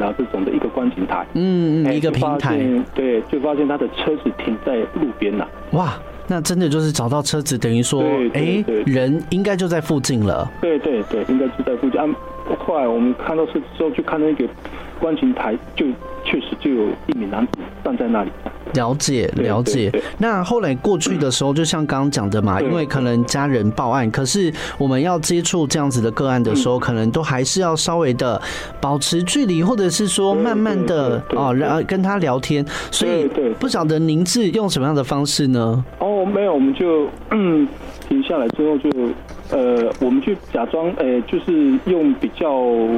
啊这种的一个观景台， 一个平台， 对，就发现他的车子停在路边了。 哇，那真的就是找到车子，等于说，人应该就在附近了。 对，应该就在附近。后来我们看到车之后，就看到一个观景台，就确实就有一名男子站在那里。 了解。那后来过去的时候，就像刚刚讲的嘛，因为可能家人报案，可是我们要接触这样子的个案的时候，可能都还是要稍微的保持距离，或者是说慢慢的跟他聊天。所以不晓得您是用什么样的方式呢？ 没有，我们就停下来之后就我们就假装就是用比较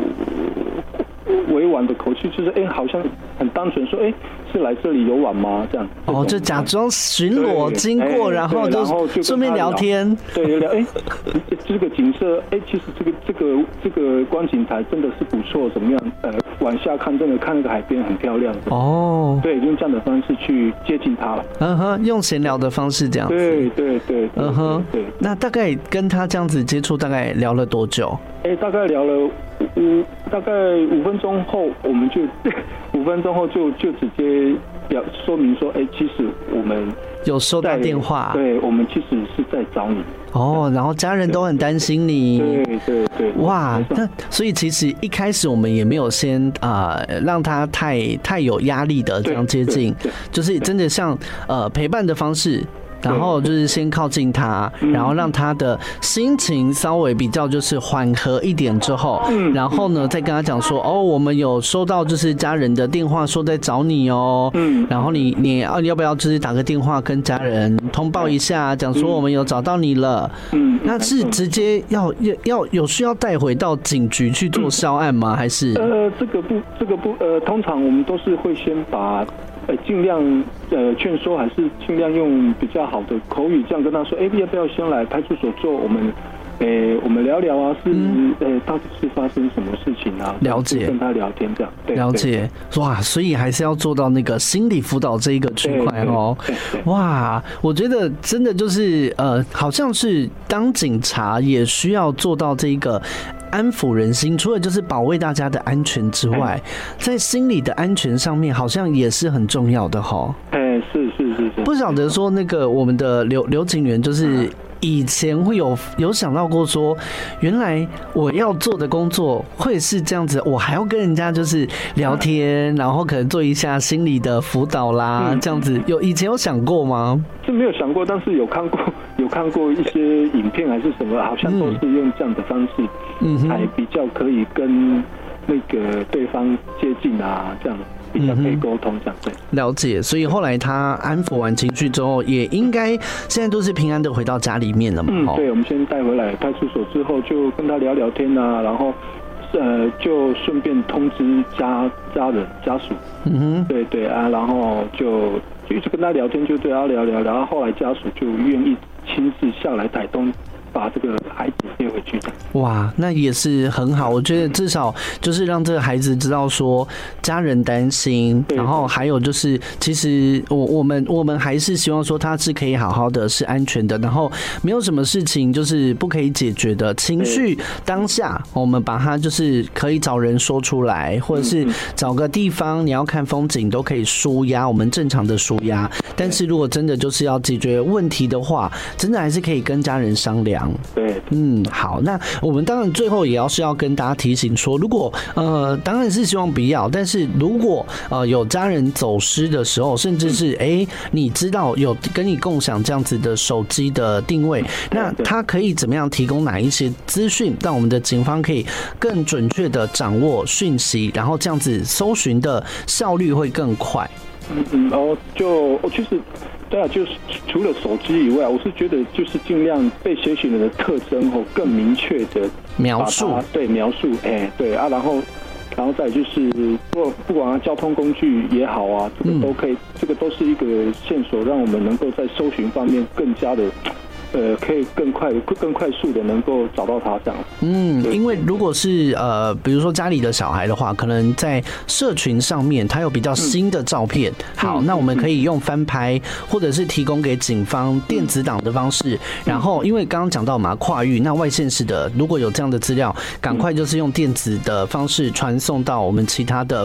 委婉的口气，就是好像很单纯说是来这里游玩吗？这样就假装巡逻经过，然后就顺便聊天。 对，聊这个景色，其实这个观景台真的是不错，怎么样？往下看，真的看那个海边很漂亮。对，用这样的方式去接近他了。 用闲聊的方式这样子。 对。对。 那大概跟他这样子接触，大概聊了多久？ 大概聊了大概5分钟后，我们就5分钟后就直接说明说，其实我们有收到电话， 对，我们其实是在找你。 然后家人都很担心你。 对。 哇，那所以其实一开始我们也没有先让他太有压力的这样接近，就是真的像陪伴的方式。然后就是先靠近他，然后让他的心情稍微比较就是缓和一点之后，然后呢再跟他讲说，我们有收到就是家人的电话说在找你哦，然后你要不要就是打个电话跟家人通报一下，讲说我们有找到你了。那是直接要有需要带回到警局去做销案吗？还是这个不通常我们都是会先把尽量劝说，还是尽量用比较好的口语这样跟他说，要不要先来派出所做我们聊聊啊，到底是发生什么事情啊？了解，跟他聊天这样。 了解。哇，所以还是要做到那个心理辅导这一个区块哦。哇，我觉得真的就是好像是当警察也需要做到这一个安抚人心，除了就是保卫大家的安全之外，在心理的安全上面好像也是很重要的齁。 是。 不晓得说那个我们的刘警员就是以前会有想到过说，原来我要做的工作会是这样子，我还要跟人家就是聊天，然后可能做一下心理的辅导啦，这样子以前有想过吗？ 是没有想过，但是有看过一些影片还是什么，好像都是用这样的方式，才比较可以跟那个对方接近啊，这样。比较可以沟通这样。对， 了解。所以后来他安抚完情绪之后，也应该现在都是平安的回到家里面了嘛。 对，我们先带回来派出所之后，就跟他聊聊天啊，然后就顺便通知家人家属。对啊，然后就一直跟他聊天，就对他聊，然后后来家属就愿意亲自下来台东，把这个孩子接回去的。 哇，那也是很好，我觉得至少就是让这个孩子知道说家人担心，然后还有就是其实我们还是希望说他是可以好好的，是安全的，然后没有什么事情就是不可以解决的情绪当下，我们把它就是可以找人说出来，或者是找个地方你要看风景都可以抒压，我们正常的抒压。但是如果真的就是要解决问题的话，真的还是可以跟家人商量。 对， 好，那我们当然最后也要跟大家提醒说，如果当然是希望不要，但是如果有家人走失的时候，甚至是你知道有跟你共享这样子的手机的定位，那他可以怎么样提供哪一些资讯，让我们的警方可以更准确的掌握讯息，然后这样子搜寻的效率会更快。 其实对啊，就是除了手机以外，我是觉得就是尽量被协寻人的特征更明确的描述， 对啊，然后再就是不管交通工具也好啊，这个都可以，这个都是一个线索，让我们能够在搜寻方面更加的。可以更快速的能够找到他这样。 因为如果是比如说家里的小孩的话，可能在社群上面他有比较新的照片，好，那我们可以用翻拍，或者是提供给警方电子档的方式。然后因为刚刚讲到嘛，跨域那外县市的如果有这样的资料，赶快就是用电子的方式传送到我们其他的